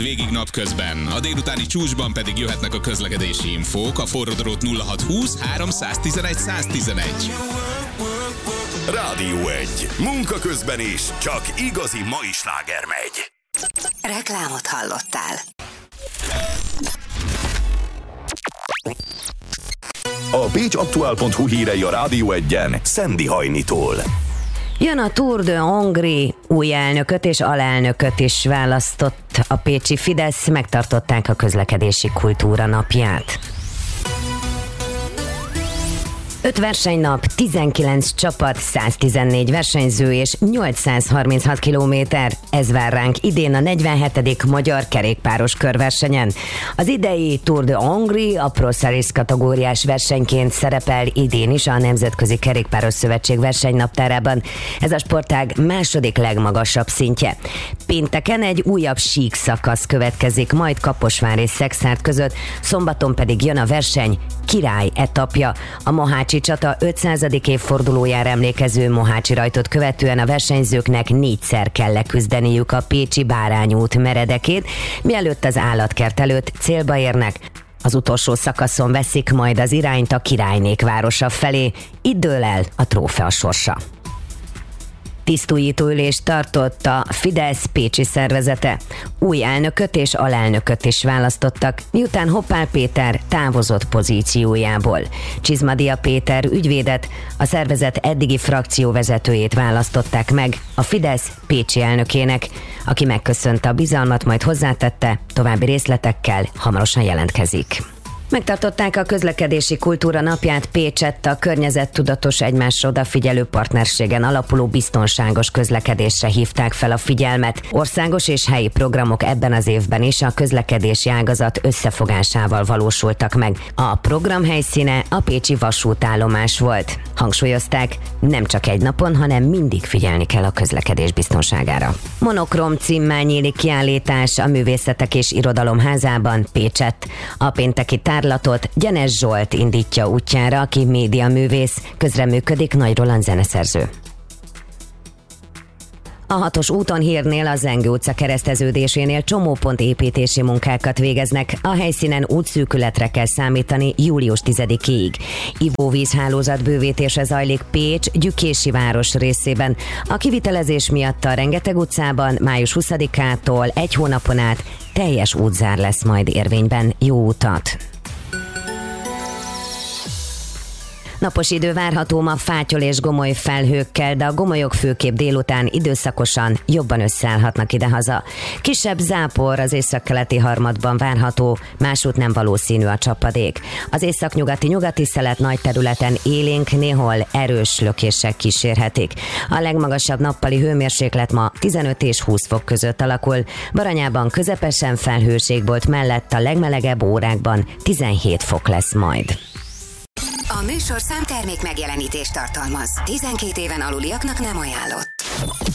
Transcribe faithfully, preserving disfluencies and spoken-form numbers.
Végig napközben, a délutáni csúcsban pedig jöhetnek a közlekedési infók, a forradalót nulla hat húsz háromszáztizenegy száztizenegy. Rádió egy. Munka közben is, csak igazi mai sláger megy. Reklámot hallottál. A pécsaktuál pont hu hírei a Rádió egyen Szendi Hajnitól. Jön a Tour de Hongrie, új elnököt és alelnököt is választott a pécsi Fidesz, megtartották a közlekedési kultúra napját. öt versenynap, tizenkilenc csapat, száztizennégy versenyző és nyolcszázharminchat kilométer. Ez vár ránk idén a negyvenhetedik magyar kerékpáros körversenyen. Az idei Tour de Hongrie a Pro Series kategóriás versenyként szerepel idén is a Nemzetközi Kerékpáros Szövetség versenynaptárában. Ez a sportág második legmagasabb szintje. Pénteken egy újabb sík szakasz következik, majd Kaposvár és Szekszárd között, szombaton pedig jön a verseny király etapja. A Mohácsi csata ötszázadik évfordulójára emlékező Mohácsi rajtot követően a versenyzőknek négyszer kell leküzdeniük a pécsi Bárányút meredekét, mielőtt az állatkert előtt célba érnek. Az utolsó szakaszon veszik majd az irányt a királynék városa felé, itt dől el a trófea sorsa. Tisztújító ülést tartott a Fidesz pécsi szervezete. Új elnököt és alelnököt is választottak, miután Hoppál Péter távozott pozíciójából. Csizmadia Péter ügyvédet, a szervezet eddigi frakcióvezetőjét választották meg a Fidesz pécsi elnökének, aki megköszönte a bizalmat, majd hozzátette, további részletekkel hamarosan jelentkezik. Megtartották a közlekedési kultúra napját Pécsett, a környezettudatos, egymásra odafigyelő partnerségen alapuló biztonságos közlekedésre hívták fel a figyelmet. Országos és helyi programok ebben az évben is a közlekedési ágazat összefogásával valósultak meg. A program helyszíne a pécsi vasútállomás volt. Hangsúlyozták, nem csak egy napon, hanem mindig figyelni kell a közlekedés biztonságára. Monokrom címmel nyílik kiállítás a Művészetek és Irodalom Házában Pécsett. A pénteki tárlatot Gyenes Zsolt indítja útjára, aki médiaművész, közreműködik Nagy Roland zeneszerző. A hatos úton hírnél a Zengő utca kereszteződésénél csomópont építési munkákat végeznek. A helyszínen útszűkületre kell számítani július tizedikéig. Ivóvízhálózat bővítése zajlik Pécs Gyükési város részében. A kivitelezés miatt a Rengeteg utcában május huszadikától egy hónapon át teljes útzár lesz majd érvényben. Jó utat! Napos idő várható ma fátyol és gomoly felhőkkel, de a gomolyok főképp délután időszakosan jobban összeállhatnak idehaza. Kisebb zápor az északkeleti harmadban várható, másút nem valószínű a csapadék. Az északnyugati nyugati szelet nagy területen élénk, néhol erős lökések kísérhetik. A legmagasabb nappali hőmérséklet ma tizenöt és húsz fok között alakul. Baranyában közepesen felhős égbolt mellett a legmelegebb órákban tizenhét fok lesz majd. A műsorszám termék megjelenítést tartalmaz. tizenkét éven aluliaknak nem ajánlott.